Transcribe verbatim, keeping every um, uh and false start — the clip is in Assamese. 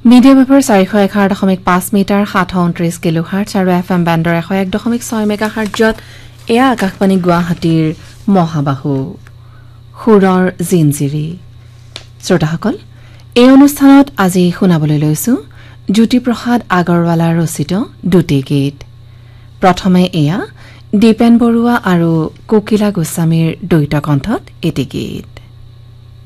মিডিয়াম ৱেভৰ চাৰিশ এঘাৰ দশমিক পাঁচ মিটাৰ সাতশ ঊনত্ৰিশ কিলোহাৰ্টজ আৰু এফ এম বেণ্ডৰ এশ এক দশমিক ছয় মেগাহাৰ্টজত এয়া আকাশবাণী গুৱাহাটীৰ মহাবাহু সুৰৰ জিনজিৰি। শ্ৰোতাসকল, এই অনুষ্ঠানত আজি শুনাবলৈ লৈছো জ্যোতিপ্ৰসাদ আগৰৱালাৰ ৰচিত দুটি গীত। প্ৰথমে এয়া দীপেন বৰুৱা আৰু কোকিলা গোস্বামীৰ দ্বৈত কণ্ঠত এটি গীত।